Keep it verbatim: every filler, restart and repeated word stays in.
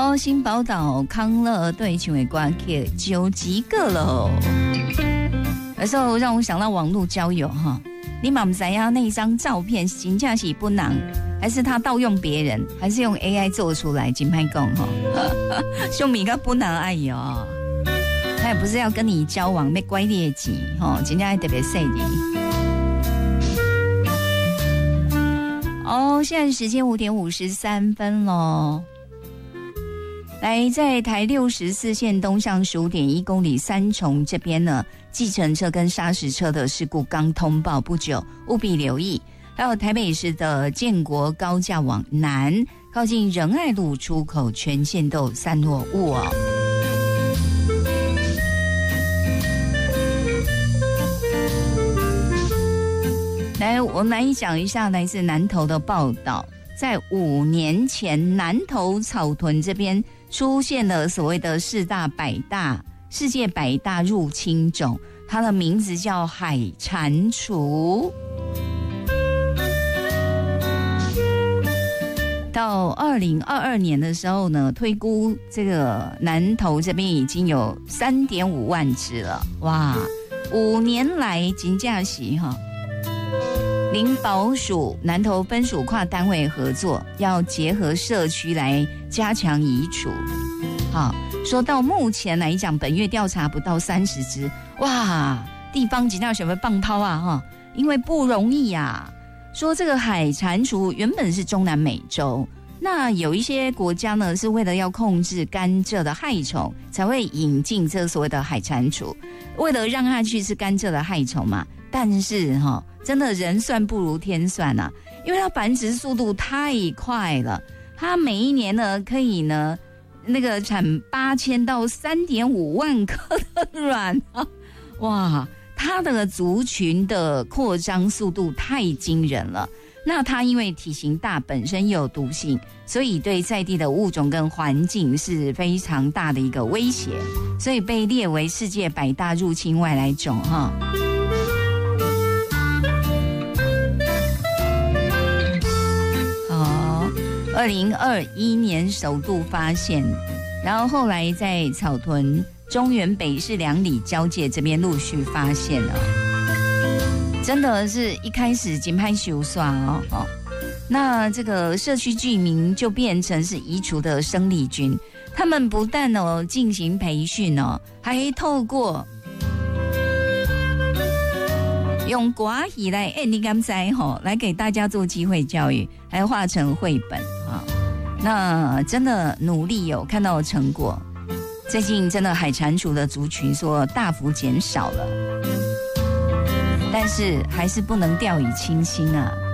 好，新宝岛康乐队请为歌曲九几个了。有时候让我想到网络交友哈，你嘛不知道那一张照片真正是不能，还是他盗用别人，还是用 A I 做出来？真歹讲哈，兄弟个不能哎呦，他也不是要跟你交往，要拐劣迹哈，真正特别细腻。哦，现在时间五点五十三分喽。来，在台六十四线东向十五点一公里三重这边呢，计程车跟砂石车的事故刚通报不久，务必留意。还有台北市的建国高架往南，靠近仁爱路出口全线都有散落物哦。来，我们来讲一下来自南投的报道。在五年前，南投草屯这边出现了所谓的四大百大世界百大入侵种，它的名字叫海蟾蜍。到二零二二年的时候呢，推估这个南投这边已经有三点五万只了，哇！五年来真的是哈。林保署南投分署跨单位合作，要结合社区来加强移除。好，说到目前来讲，本月调查不到三十只，哇！地方几道什么棒抛啊哈，因为不容易啊。说这个海蟾蜍原本是中南美洲，那有一些国家呢是为了要控制甘蔗的害虫，才会引进这所谓的海蟾蜍，为了让它去吃甘蔗的害虫嘛。但是哈、哦，真的人算不如天算啊，因为它繁殖速度太快了，它每一年呢可以呢那个产八千到三点五万颗的卵啊，哇！它的族群的扩张速度太惊人了。那它因为体型大，本身又有毒性，所以对在地的物种跟环境是非常大的一个威胁，所以被列为世界百大入侵外来种哈。二零二一年首度发现，然后后来在草屯、中原北市两里交界这边陆续发现了，真的是一开始紧拍修刷哦哦，那这个社区居民就变成是移除的生力军，他们不但哦进行培训哦，还透过用国语来，哎，你敢知吼？来给大家做机会教育，还画成绘本啊。那真的努力有看到成果。最近真的海蟾蜍的族群说大幅减少了，但是还是不能掉以轻心啊。